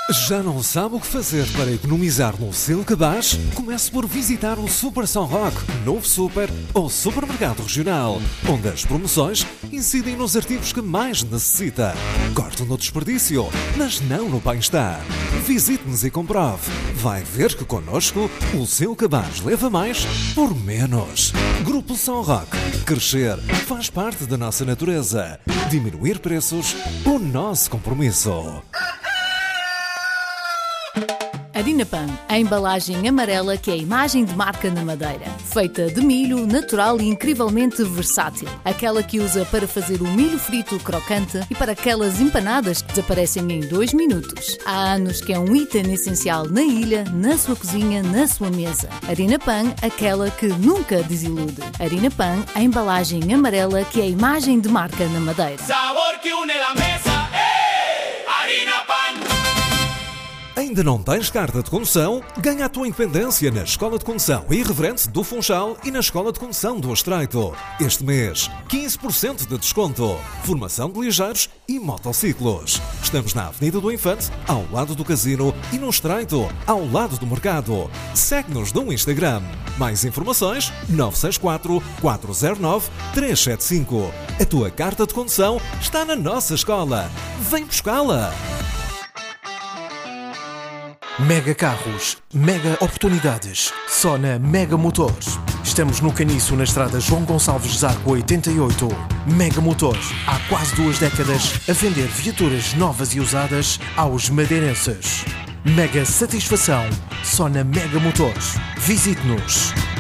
Já não sabe o que fazer para economizar no seu cabaz? Comece por visitar o Super São Roque, novo super ou supermercado regional, onde as promoções incidem nos artigos que mais necessita. Corte no desperdício, mas não no bem-estar. Visite-nos e comprove. Vai ver que connosco o seu cabaz leva mais por menos. Grupo São Roque. Crescer faz parte da nossa natureza. Diminuir preços, o nosso compromisso. Harina Pan, a embalagem amarela que é a imagem de marca na Madeira. Feita de milho, natural e incrivelmente versátil. Aquela que usa para fazer o milho frito crocante e para aquelas empanadas que desaparecem em 2 minutos. Há anos que é um item essencial na ilha, na sua cozinha, na sua mesa. Harina Pan, aquela que nunca desilude. Harina Pan, a embalagem amarela que é a imagem de marca na Madeira. Sabor que une la mesa, Harina Pan. Ainda não tens carta de condução? Ganha a tua independência na Escola de Condução Irreverente do Funchal e na Escola de Condução do Estreito. Este mês, 15% de desconto. Formação de ligeiros e motociclos. Estamos na Avenida do Infante, ao lado do Casino, e no Estreito, ao lado do Mercado. Segue-nos no Instagram. Mais informações, 964 409 375. A tua carta de condução está na nossa escola. Vem buscá-la! Mega Carros, Mega Oportunidades, só na Mega Motores. Estamos no Caniço, na estrada João Gonçalves Zarco 88. Mega Motores, há quase 2 décadas, a vender viaturas novas e usadas aos madeirenses. Mega Satisfação, só na Mega Motores. Visite-nos.